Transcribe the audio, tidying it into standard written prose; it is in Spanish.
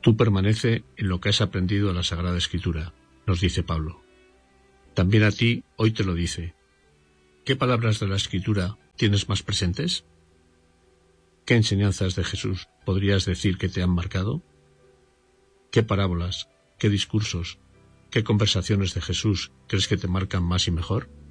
Tú permanece en lo que has aprendido de la Sagrada Escritura, nos dice Pablo. También a ti hoy te lo dice. ¿Qué palabras de la Escritura tienes más presentes? ¿Qué enseñanzas de Jesús podrías decir que te han marcado? ¿Qué parábolas, qué discursos, qué conversaciones de Jesús crees que te marcan más y mejor?